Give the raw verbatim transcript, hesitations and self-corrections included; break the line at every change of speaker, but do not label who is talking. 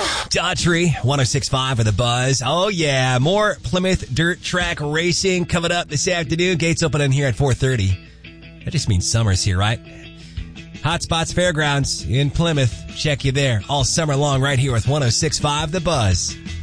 Daughtry, one oh six point five with a buzz. Oh, yeah. More Plymouth Dirt Track Racing coming up this afternoon. Gates opening here at four thirty. That just means summer's here, right? Hot Spots Fairgrounds in Plymouth. Check you there all summer long right here with one oh six point five The Buzz.